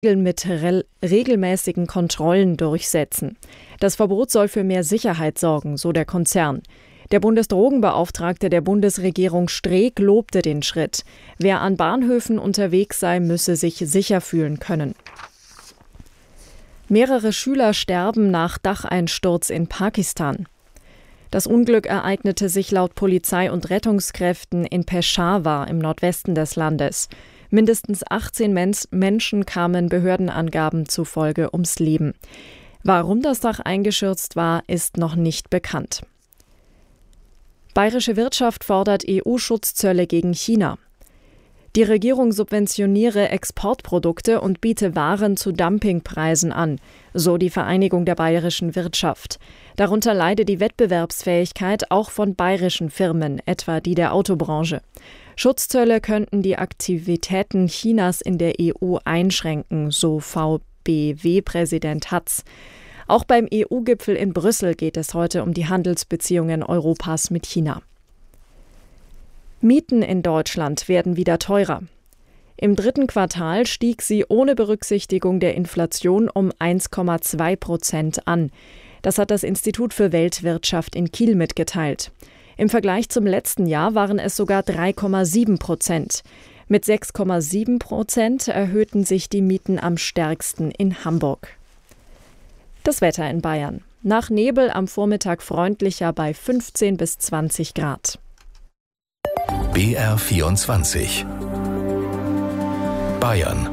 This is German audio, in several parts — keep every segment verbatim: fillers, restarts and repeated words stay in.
mit rel- regelmäßigen Kontrollen durchsetzen. Das Verbot soll für mehr Sicherheit sorgen, so der Konzern. Der Bundesdrogenbeauftragte der Bundesregierung Streeck lobte den Schritt. Wer an Bahnhöfen unterwegs sei, müsse sich sicher fühlen können. Mehrere Schüler sterben nach Dacheinsturz in Pakistan. Das Unglück ereignete sich laut Polizei und Rettungskräften in Peshawar im Nordwesten des Landes. Mindestens achtzehn Men- Menschen kamen Behördenangaben zufolge ums Leben. Warum das Dach eingestürzt war, ist noch nicht bekannt. Bayerische Wirtschaft fordert E U-Schutzzölle gegen China. Die Regierung subventioniere Exportprodukte und biete Waren zu Dumpingpreisen an, so die Vereinigung der bayerischen Wirtschaft. Darunter leide die Wettbewerbsfähigkeit auch von bayerischen Firmen, etwa die der Autobranche. Schutzzölle könnten die Aktivitäten Chinas in der E U einschränken, so V B W-Präsident Hatz. Auch beim E U-Gipfel in Brüssel geht es heute um die Handelsbeziehungen Europas mit China. Mieten in Deutschland werden wieder teurer. Im dritten Quartal stieg sie ohne Berücksichtigung der Inflation um eins Komma zwei Prozent an. Das hat das Institut für Weltwirtschaft in Kiel mitgeteilt. Im Vergleich zum letzten Jahr waren es sogar drei Komma sieben Prozent. Mit sechs Komma sieben Prozent erhöhten sich die Mieten am stärksten in Hamburg. Das Wetter in Bayern. Nach Nebel am Vormittag freundlicher bei fünfzehn bis zwanzig Grad. B R vierundzwanzig Bayern.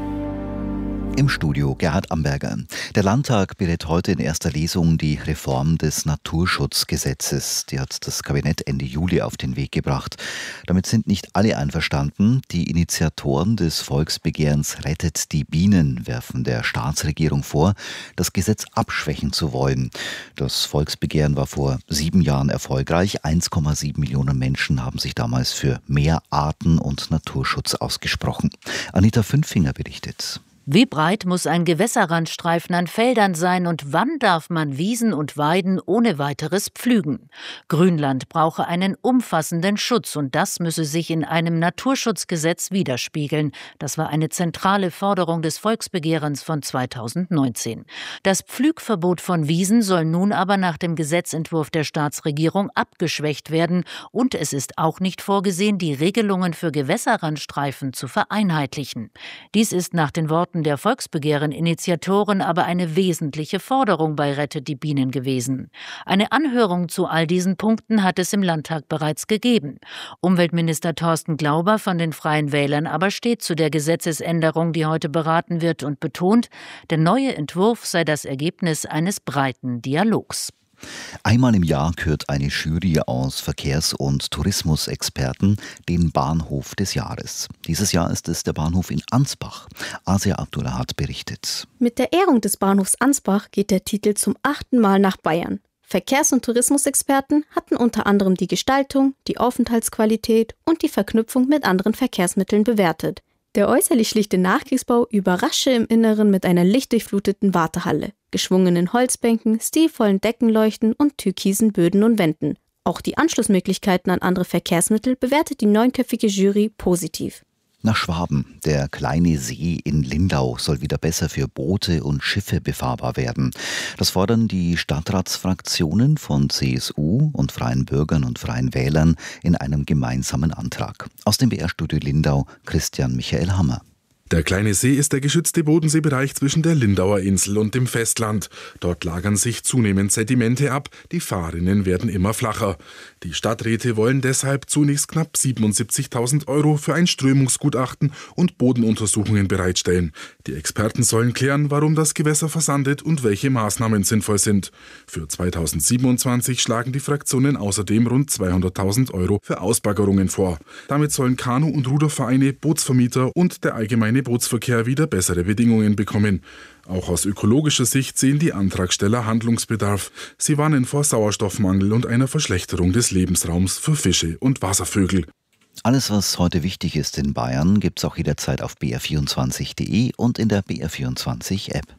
Im Studio Gerhard Amberger. Der Landtag berät heute in erster Lesung die Reform des Naturschutzgesetzes. Die hat das Kabinett Ende Juli auf den Weg gebracht. Damit sind nicht alle einverstanden. Die Initiatoren des Volksbegehrens Rettet die Bienen werfen der Staatsregierung vor, das Gesetz abschwächen zu wollen. Das Volksbegehren war vor sieben Jahren erfolgreich. eins Komma sieben Millionen Menschen haben sich damals für mehr Arten- und Naturschutz ausgesprochen. Anita Fünfinger berichtet. Wie breit muss ein Gewässerrandstreifen an Feldern sein und wann darf man Wiesen und Weiden ohne weiteres pflügen? Grünland brauche einen umfassenden Schutz und das müsse sich in einem Naturschutzgesetz widerspiegeln. Das war eine zentrale Forderung des Volksbegehrens von zweitausendneunzehn. Das Pflügverbot von Wiesen soll nun aber nach dem Gesetzentwurf der Staatsregierung abgeschwächt werden und es ist auch nicht vorgesehen, die Regelungen für Gewässerrandstreifen zu vereinheitlichen. Dies ist nach den Worten der Volksbegehren-Initiatoren aber eine wesentliche Forderung bei Rettet die Bienen gewesen. Eine Anhörung zu all diesen Punkten hat es im Landtag bereits gegeben. Umweltminister Thorsten Glauber von den Freien Wählern aber steht zu der Gesetzesänderung, die heute beraten wird und betont, der neue Entwurf sei das Ergebnis eines breiten Dialogs. Einmal im Jahr kürt eine Jury aus Verkehrs- und Tourismusexperten den Bahnhof des Jahres. Dieses Jahr ist es der Bahnhof in Ansbach. Asia Abdullah berichtet. Mit der Ehrung des Bahnhofs Ansbach geht der Titel zum achten Mal nach Bayern. Verkehrs- und Tourismusexperten hatten unter anderem die Gestaltung, die Aufenthaltsqualität und die Verknüpfung mit anderen Verkehrsmitteln bewertet. Der äußerlich schlichte Nachkriegsbau überrasche im Inneren mit einer lichtdurchfluteten Wartehalle, geschwungenen Holzbänken, stilvollen Deckenleuchten und türkisen Böden und Wänden. Auch die Anschlussmöglichkeiten an andere Verkehrsmittel bewertet die neunköpfige Jury positiv. Nach Schwaben. Der kleine See in Lindau soll wieder besser für Boote und Schiffe befahrbar werden. Das fordern die Stadtratsfraktionen von C S U und Freien Bürgern und Freien Wählern in einem gemeinsamen Antrag. Aus dem B R-Studio Lindau Christian Michael Hammer. Der kleine See ist der geschützte Bodenseebereich zwischen der Lindauer Insel und dem Festland. Dort lagern sich zunehmend Sedimente ab, die Fahrrinnen werden immer flacher. Die Stadträte wollen deshalb zunächst knapp siebenundsiebzigtausend Euro für ein Strömungsgutachten und Bodenuntersuchungen bereitstellen. Die Experten sollen klären, warum das Gewässer versandet und welche Maßnahmen sinnvoll sind. Für zweitausendsiebenundzwanzig schlagen die Fraktionen außerdem rund zweihunderttausend Euro für Ausbaggerungen vor. Damit sollen Kanu- und Rudervereine, Bootsvermieter und der allgemeine Bootsverkehr wieder bessere Bedingungen bekommen. Auch aus ökologischer Sicht sehen die Antragsteller Handlungsbedarf. Sie warnen vor Sauerstoffmangel und einer Verschlechterung des Lebensraums für Fische und Wasservögel. Alles, was heute wichtig ist in Bayern, gibt's auch jederzeit auf b r vierundzwanzig punkt de und in der B R vierundzwanzig App.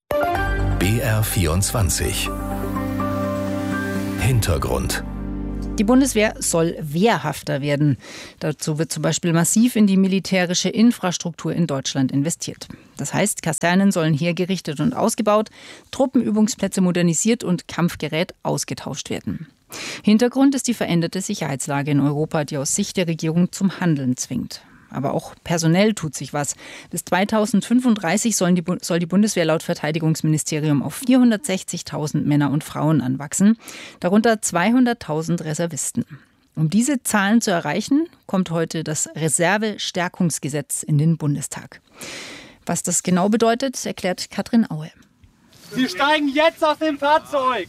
B R vierundzwanzig Hintergrund. Die Bundeswehr soll wehrhafter werden. Dazu wird zum Beispiel massiv in die militärische Infrastruktur in Deutschland investiert. Das heißt, Kasernen sollen hergerichtet und ausgebaut, Truppenübungsplätze modernisiert und Kampfgerät ausgetauscht werden. Hintergrund ist die veränderte Sicherheitslage in Europa, die aus Sicht der Regierung zum Handeln zwingt. Aber auch personell tut sich was. Bis zweitausendfünfunddreißig sollen die, soll die Bundeswehr laut Verteidigungsministerium auf vierhundertsechzigtausend Männer und Frauen anwachsen, darunter zweihunderttausend Reservisten. Um diese Zahlen zu erreichen, kommt heute das Reservestärkungsgesetz in den Bundestag. Was das genau bedeutet, erklärt Katrin Aue. Sie steigen jetzt aus dem Fahrzeug!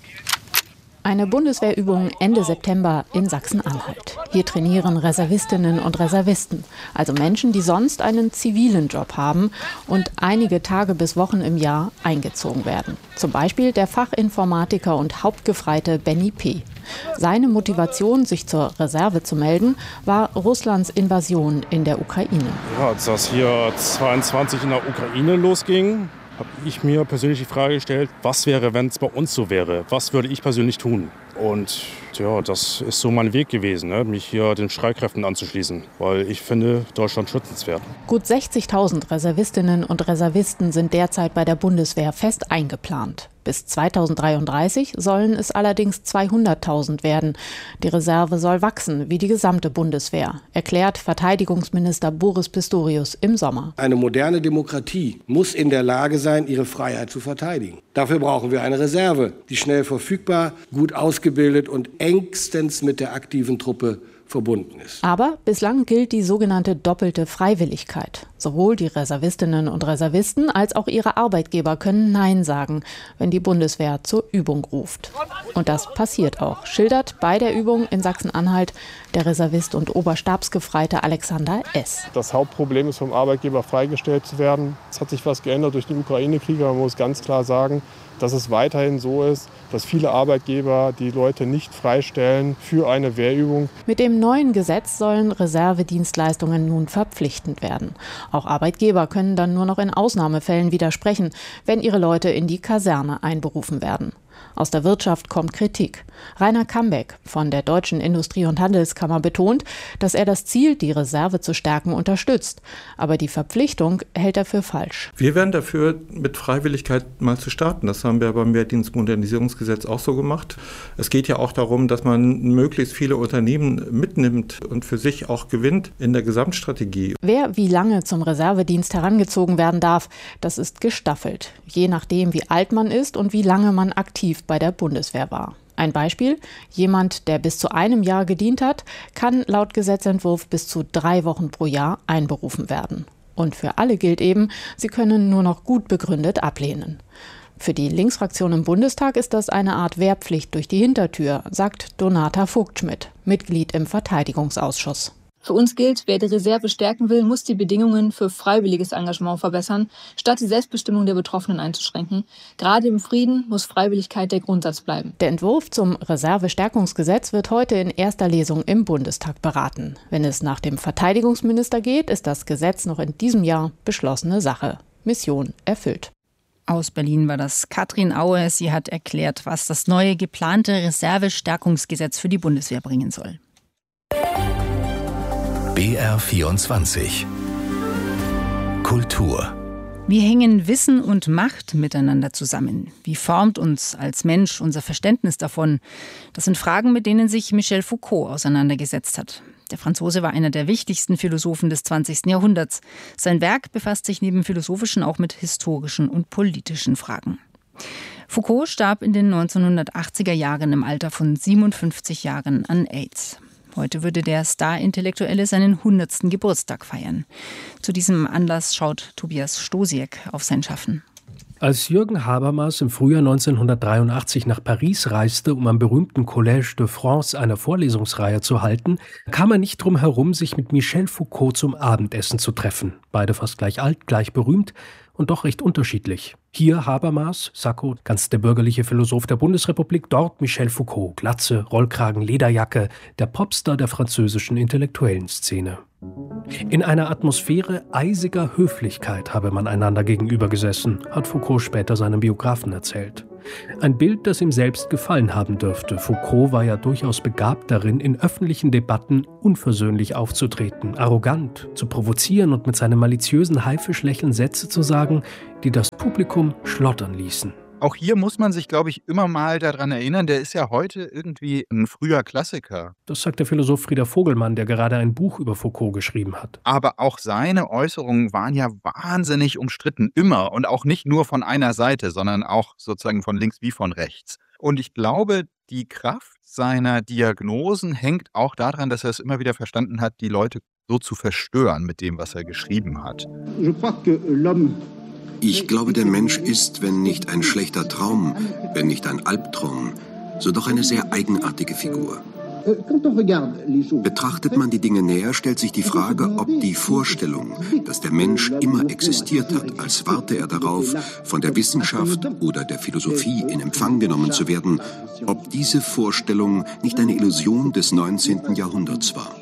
Eine Bundeswehrübung Ende September in Sachsen-Anhalt. Hier trainieren Reservistinnen und Reservisten, also Menschen, die sonst einen zivilen Job haben und einige Tage bis Wochen im Jahr eingezogen werden. Zum Beispiel der Fachinformatiker und Hauptgefreite Benny P. Seine Motivation, sich zur Reserve zu melden, war Russlands Invasion in der Ukraine. Ja, als das hier zweiundzwanzig in der Ukraine losging, habe ich mir persönlich die Frage gestellt, was wäre, wenn es bei uns so wäre? Was würde ich persönlich tun? Und ja, das ist so mein Weg gewesen, ne? Mich hier den Streitkräften anzuschließen, weil ich finde Deutschland schützenswert. Gut sechzigtausend Reservistinnen und Reservisten sind derzeit bei der Bundeswehr fest eingeplant. Bis zweitausenddreiunddreißig sollen es allerdings zweihunderttausend werden. Die Reserve soll wachsen, wie die gesamte Bundeswehr, erklärt Verteidigungsminister Boris Pistorius im Sommer. Eine moderne Demokratie muss in der Lage sein, ihre Freiheit zu verteidigen. Dafür brauchen wir eine Reserve, die schnell verfügbar, gut ausgebildet und engstens mit der aktiven Truppe verbunden ist. Aber bislang gilt die sogenannte doppelte Freiwilligkeit. Sowohl die Reservistinnen und Reservisten als auch ihre Arbeitgeber können Nein sagen, wenn die Bundeswehr zur Übung ruft. Und das passiert auch, schildert bei der Übung in Sachsen-Anhalt der Reservist und Oberstabsgefreite Alexander S. Das Hauptproblem ist, vom Arbeitgeber freigestellt zu werden. Es hat sich was geändert durch den Ukraine-Krieg, aber man muss ganz klar sagen, dass es weiterhin so ist, dass viele Arbeitgeber die Leute nicht freistellen für eine Wehrübung. Mit dem neuen Gesetz sollen Reservedienstleistungen nun verpflichtend werden. Auch Arbeitgeber können dann nur noch in Ausnahmefällen widersprechen, wenn ihre Leute in die Kaserne einberufen werden. Aus der Wirtschaft kommt Kritik. Rainer Kambeck von der Deutschen Industrie- und Handelskammer betont, dass er das Ziel, die Reserve zu stärken, unterstützt. Aber die Verpflichtung hält er für falsch. Wir wären dafür, mit Freiwilligkeit mal zu starten. Das haben wir beim Wehrdienstmodernisierungsgesetz auch so gemacht. Es geht ja auch darum, dass man möglichst viele Unternehmen mitnimmt und für sich auch gewinnt in der Gesamtstrategie. Wer wie lange zum Reservedienst herangezogen werden darf, das ist gestaffelt. Je nachdem, wie alt man ist und wie lange man aktiv bei der Bundeswehr war. Ein Beispiel: Jemand, der bis zu einem Jahr gedient hat, kann laut Gesetzentwurf bis zu drei Wochen pro Jahr einberufen werden. Und für alle gilt eben, sie können nur noch gut begründet ablehnen. Für die Linksfraktion im Bundestag ist das eine Art Wehrpflicht durch die Hintertür, sagt Donata Vogtschmidt, Mitglied im Verteidigungsausschuss. Für uns gilt, wer die Reserve stärken will, muss die Bedingungen für freiwilliges Engagement verbessern, statt die Selbstbestimmung der Betroffenen einzuschränken. Gerade im Frieden muss Freiwilligkeit der Grundsatz bleiben. Der Entwurf zum Reservestärkungsgesetz wird heute in erster Lesung im Bundestag beraten. Wenn es nach dem Verteidigungsminister geht, ist das Gesetz noch in diesem Jahr beschlossene Sache. Mission erfüllt. Aus Berlin war das Katrin Aue. Sie hat erklärt, was das neue geplante Reservestärkungsgesetz für die Bundeswehr bringen soll. B R vierundzwanzig Kultur. Wie hängen Wissen und Macht miteinander zusammen? Wie formt uns als Mensch unser Verständnis davon? Das sind Fragen, mit denen sich Michel Foucault auseinandergesetzt hat. Der Franzose war einer der wichtigsten Philosophen des zwanzigsten Jahrhunderts. Sein Werk befasst sich neben philosophischen auch mit historischen und politischen Fragen. Foucault starb in den neunzehnhundertachtziger Jahren im Alter von siebenundfünfzig Jahren an AIDS. Heute würde der Star-Intellektuelle seinen hundertsten Geburtstag feiern. Zu diesem Anlass schaut Tobias Stosiek auf sein Schaffen. Als Jürgen Habermas im Frühjahr neunzehnhundertdreiundachtzig nach Paris reiste, um am berühmten Collège de France eine Vorlesungsreihe zu halten, kam er nicht drum herum, sich mit Michel Foucault zum Abendessen zu treffen. Beide fast gleich alt, gleich berühmt und doch recht unterschiedlich. Hier Habermas, Sakko, ganz der bürgerliche Philosoph der Bundesrepublik, dort Michel Foucault, Glatze, Rollkragen, Lederjacke, der Popstar der französischen intellektuellen Szene. In einer Atmosphäre eisiger Höflichkeit habe man einander gegenüber gesessen, hat Foucault später seinem Biografen erzählt. Ein Bild, das ihm selbst gefallen haben dürfte. Foucault war ja durchaus begabt darin, in öffentlichen Debatten unversöhnlich aufzutreten, arrogant, zu provozieren und mit seinem maliziösen Haifischlächeln Sätze zu sagen, die das Publikum schlottern ließen. Auch hier muss man sich, glaube ich, immer mal daran erinnern, der ist ja heute irgendwie ein früher Klassiker. Das sagt der Philosoph Frieder Vogelmann, der gerade ein Buch über Foucault geschrieben hat. Aber auch seine Äußerungen waren ja wahnsinnig umstritten, immer. Und auch nicht nur von einer Seite, sondern auch sozusagen von links wie von rechts. Und ich glaube, die Kraft seiner Diagnosen hängt auch daran, dass er es immer wieder verstanden hat, die Leute so zu verstören mit dem, was er geschrieben hat. Ich glaube, der Mensch ist, wenn nicht ein schlechter Traum, wenn nicht ein Albtraum, so doch eine sehr eigenartige Figur. Betrachtet man die Dinge näher, stellt sich die Frage, ob die Vorstellung, dass der Mensch immer existiert hat, als warte er darauf, von der Wissenschaft oder der Philosophie in Empfang genommen zu werden, ob diese Vorstellung nicht eine Illusion des neunzehnten Jahrhunderts war.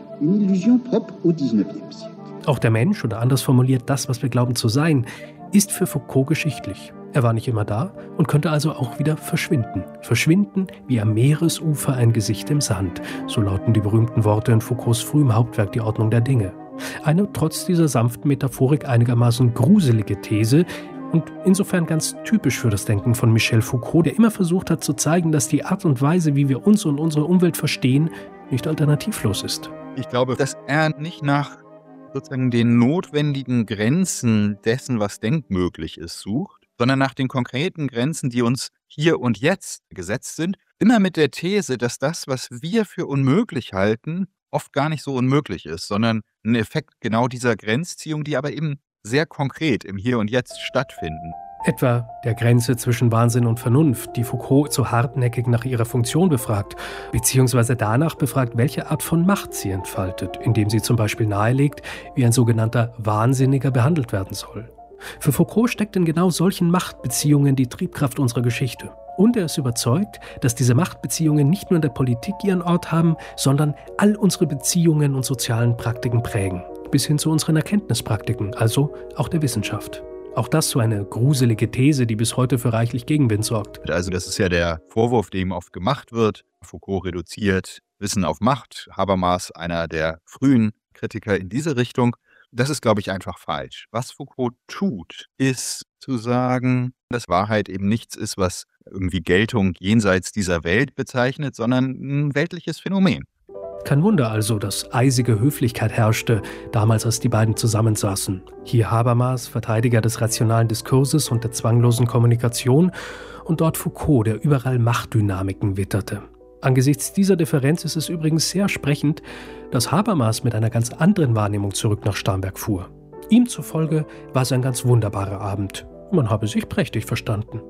Auch der Mensch, oder anders formuliert das, was wir glauben zu sein, ist für Foucault geschichtlich. Er war nicht immer da und könnte also auch wieder verschwinden. Verschwinden wie am Meeresufer ein Gesicht im Sand. So lauten die berühmten Worte in Foucaults frühem Hauptwerk Die Ordnung der Dinge. Eine trotz dieser sanften Metaphorik einigermaßen gruselige These und insofern ganz typisch für das Denken von Michel Foucault, der immer versucht hat zu zeigen, dass die Art und Weise, wie wir uns und unsere Umwelt verstehen, nicht alternativlos ist. Ich glaube, dass er nicht nach sozusagen den notwendigen Grenzen dessen, was denkmöglich ist, sucht, sondern nach den konkreten Grenzen, die uns hier und jetzt gesetzt sind, immer mit der These, dass das, was wir für unmöglich halten, oft gar nicht so unmöglich ist, sondern ein Effekt genau dieser Grenzziehung, die aber eben sehr konkret im Hier und Jetzt stattfinden. Etwa der Grenze zwischen Wahnsinn und Vernunft, die Foucault so hartnäckig nach ihrer Funktion befragt, beziehungsweise danach befragt, welche Art von Macht sie entfaltet, indem sie zum Beispiel nahelegt, wie ein sogenannter Wahnsinniger behandelt werden soll. Für Foucault steckt in genau solchen Machtbeziehungen die Triebkraft unserer Geschichte. Und er ist überzeugt, dass diese Machtbeziehungen nicht nur in der Politik ihren Ort haben, sondern all unsere Beziehungen und sozialen Praktiken prägen, bis hin zu unseren Erkenntnispraktiken, also auch der Wissenschaft. Auch das so eine gruselige These, die bis heute für reichlich Gegenwind sorgt. Also das ist ja der Vorwurf, der ihm oft gemacht wird. Foucault reduziert Wissen auf Macht. Habermas, einer der frühen Kritiker in diese Richtung. Das ist, glaube ich, einfach falsch. Was Foucault tut, ist zu sagen, dass Wahrheit eben nichts ist, was irgendwie Geltung jenseits dieser Welt bezeichnet, sondern ein weltliches Phänomen. Kein Wunder also, dass eisige Höflichkeit herrschte, damals als die beiden zusammensaßen. Hier Habermas, Verteidiger des rationalen Diskurses und der zwanglosen Kommunikation, und dort Foucault, der überall Machtdynamiken witterte. Angesichts dieser Differenz ist es übrigens sehr sprechend, dass Habermas mit einer ganz anderen Wahrnehmung zurück nach Starnberg fuhr. Ihm zufolge war es ein ganz wunderbarer Abend. Man habe sich prächtig verstanden.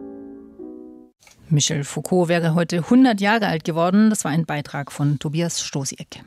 Michel Foucault wäre heute hundert Jahre alt geworden. Das war ein Beitrag von Tobias Stosieck.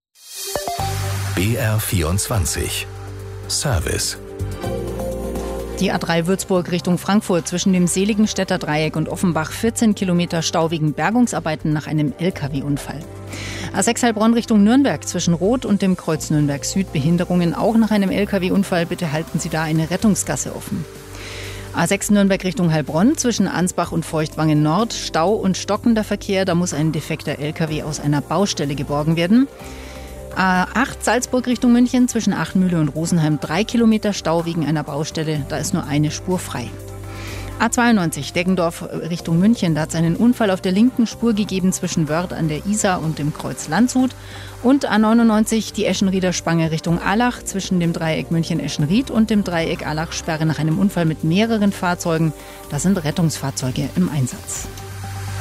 B R vierundzwanzig Service. Die A drei Würzburg Richtung Frankfurt zwischen dem Seligenstädter Dreieck und Offenbach vierzehn Kilometer Stau wegen Bergungsarbeiten nach einem L K W-Unfall. A sechs Heilbronn Richtung Nürnberg zwischen Roth und dem Kreuz Nürnberg Süd Behinderungen auch nach einem L K W-Unfall. Bitte halten Sie da eine Rettungsgasse offen. A sechs Nürnberg Richtung Heilbronn zwischen Ansbach und Feuchtwangen Nord, Stau und stockender Verkehr, da muss ein defekter L K W aus einer Baustelle geborgen werden. A acht Salzburg Richtung München zwischen Achmühle und Rosenheim drei Kilometer Stau wegen einer Baustelle, da ist nur eine Spur frei. A zweiundneunzig Deggendorf Richtung München, da hat es einen Unfall auf der linken Spur gegeben zwischen Wörth an der Isar und dem Kreuz Landshut. Und A neunundneunzig die Eschenrieder Spange Richtung Allach zwischen dem Dreieck München-Eschenried und dem Dreieck Allach Sperre nach einem Unfall mit mehreren Fahrzeugen. Da sind Rettungsfahrzeuge im Einsatz.